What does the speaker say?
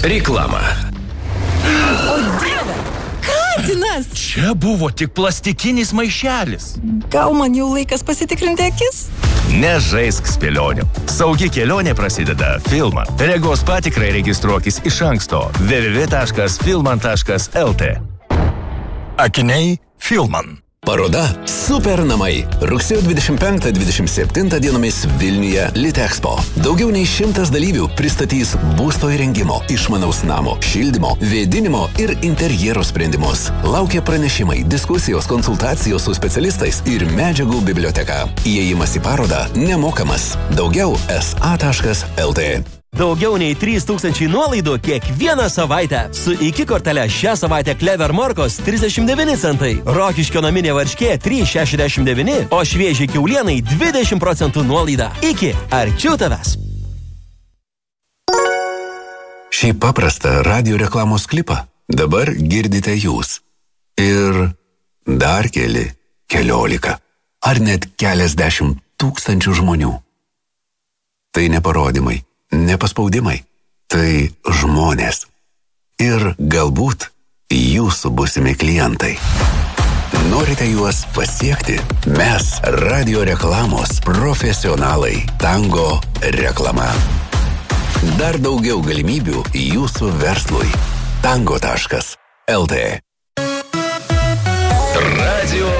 Reklama. O Dieve, katinas! Čia buvo tik plastikinis maišelis. Gal man jau laikas pasitikrinti akis? Nežaisk spėlionių. Saugi kelionė prasideda Filman. Regos patikrai registruokis iš anksto www.filman.lt. Akiniai Filman. Paroda Super namai. Rugsėjo 25-27 dienomis Vilniuje Litexpo. Daugiau nei 100 dalyvių pristatys būsto įrengimo, išmanaus namo, šildymo, vėdinimo ir interjero sprendimus. Laukia pranešimai, diskusijos, konsultacijos su specialistais ir medžiagų biblioteka. Įėjimas į parodą nemokamas. Daugiau sa.lt. Daugiau nei 3000 nuolaidų kiekvieną savaitę. Su iki kortele šią savaitę Clever morkos 39 centai, Rokiškio naminė varškė 3,69, o šviežiai kiaulienai 20% nuolaida. Iki arčiau tavęs. Šį paprastą radio reklamos klipą dabar girdite jūs. Ir dar keliolika, ar net keliasdešimt tūkstančių žmonių. Tai ne parodymai. Nepaspaudimai, tai žmonės. Ir galbūt jūsų būsimi klientai. Norite juos pasiekti? Mes, radio reklamos profesionalai, Tango reklama. Dar daugiau galimybių jūsų verslui. Tango.lt.